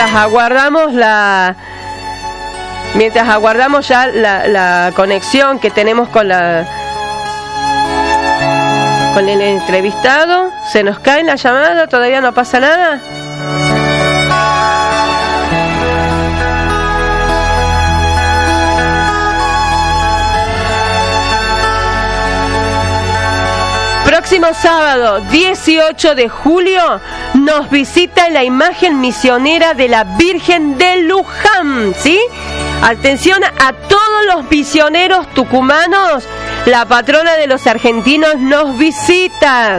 mientras aguardamos ya la conexión que tenemos con el entrevistado, se nos cae la llamada, todavía no pasa nada. Próximo sábado, 18 de julio, nos visita la imagen misionera de la Virgen de Luján, ¿sí? Atención a todos los misioneros tucumanos, la patrona de los argentinos nos visita.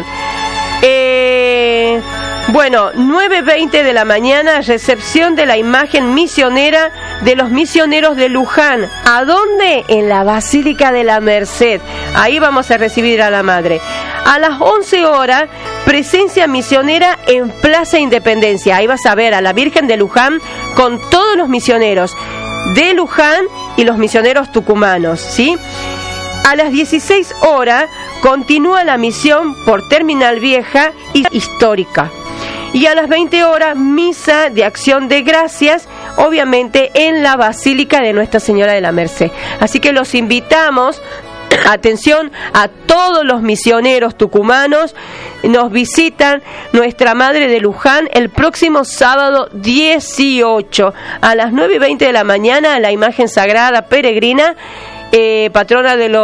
9:20 de la mañana, recepción de la imagen misionera de los misioneros de Luján. ¿A dónde? En la Basílica de la Merced. Ahí vamos a recibir a la Madre. A las 11 horas, presencia misionera en Plaza Independencia. Ahí vas a ver a la Virgen de Luján con todos los misioneros de Luján y los misioneros tucumanos, ¿sí? A las 16 horas continúa la misión por Terminal Vieja y Histórica. Y a las 20 horas, misa de acción de gracias, obviamente en la Basílica de Nuestra Señora de la Merced. Así que los invitamos, atención a todos los misioneros tucumanos, nos visitan Nuestra Madre de Luján el próximo sábado 18 a las 9:20 de la mañana, la imagen sagrada peregrina, patrona de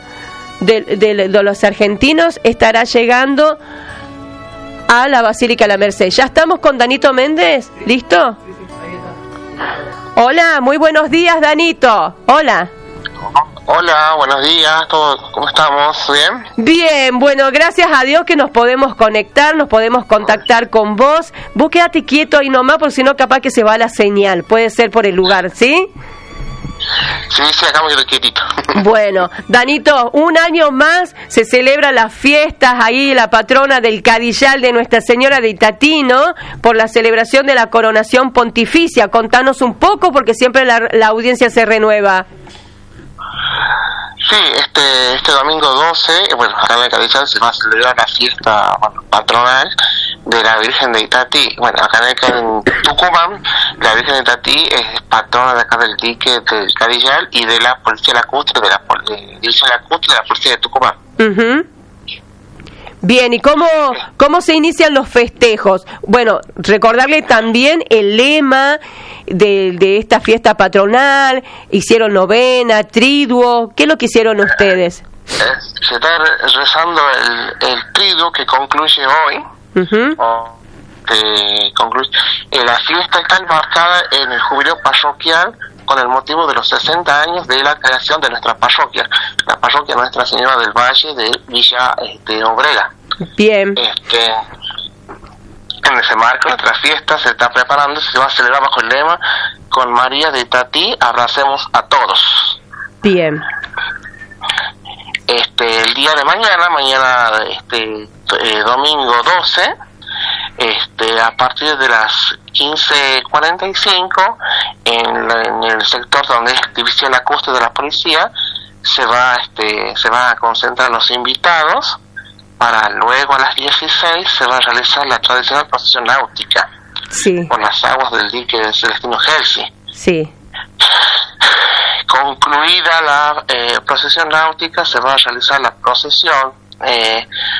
los argentinos, estará llegando a la Basílica de la Merced. ¿Ya estamos con Danito Méndez? ¿Listo? Hola, muy buenos días, Danito. Hola. Hola, buenos días, ¿cómo estamos? ¿Bien? Bien, bueno, gracias a Dios que nos podemos conectar, nos podemos contactar con vos. Vos quédate quieto ahí nomás, porque si no capaz que se va la señal. Puede ser por el lugar, ¿sí? Sí, acá me quedo quietito. Bueno, Danito, un año más se celebran las fiestas ahí, la patrona del Cadillal de Nuestra Señora de Itatí, ¿no? Por la celebración de la coronación pontificia. Contanos un poco, porque siempre la audiencia se renueva. Sí, este domingo 12, acá en el Cadillal se va a celebrar la fiesta patronal de la Virgen de Itatí. Bueno, acá en Tucumán, la Virgen de Itatí es patrona de acá del dique del Cadillal y de la Policía Lacustre, de la Policía de Tucumán. Uh-huh. Bien, ¿y cómo se inician los festejos? Bueno, recordarle también el lema de esta fiesta patronal. Hicieron novena, triduo. ¿Qué es lo que hicieron ustedes? Se está rezando el triduo que concluye hoy. Uh-huh. La fiesta está enmarcada en el jubileo parroquial con el motivo de los 60 años de la creación de nuestra parroquia, la parroquia Nuestra Señora del Valle de Villa Obrera. Bien. En ese marco, nuestra fiesta se está preparando, se va a celebrar bajo el lema con María de Itatí, abracemos a todos. Bien. El día de mañana, domingo 12, a partir de las 15:45, en el sector donde es División Lacustre de la Policía, se va a concentrar los invitados, para luego a las 16 se va a realizar la tradicional procesión náutica, sí, por las aguas del dique de Celestino Gelsi. Sí. Concluida la procesión náutica, se va a realizar la procesión